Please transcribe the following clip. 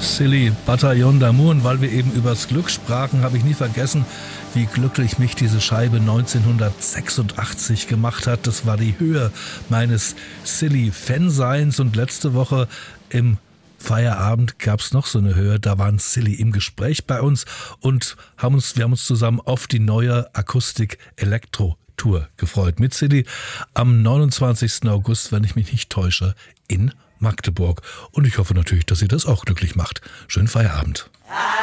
Silly Bataillon d'Amour. Und weil wir eben übers Glück sprachen, habe ich nie vergessen, wie glücklich mich diese Scheibe 1986 gemacht hat. Das war die Höhe meines Silly-Fanseins. Und letzte Woche im Feierabend gab es noch so eine Höhe, da waren Silly im Gespräch bei uns und wir haben uns zusammen auf die neue Akustik-Elektro-Tour gefreut. Mit Silly am 29. August, wenn ich mich nicht täusche, in Magdeburg. Und ich hoffe natürlich, dass ihr das auch glücklich macht. Schönen Feierabend.